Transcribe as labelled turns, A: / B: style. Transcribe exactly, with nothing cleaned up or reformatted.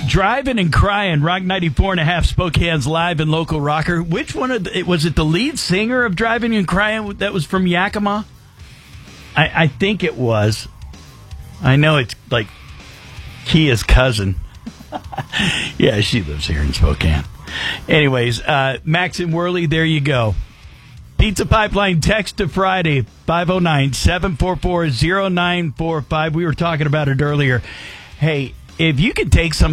A: Driving and Crying, Rock ninety-four and a half, Spokane's live and local rocker. Which one of the, was it the lead singer of Driving and Crying that was from Yakima? I, I think it was. I know it's like Kia's cousin. Yeah, she lives here in Spokane. Anyways, uh, Max and Worley, there you go. Pizza Pipeline text to Friday, five oh nine, seven four four, oh nine four five. We were talking about it earlier. Hey, if you could take some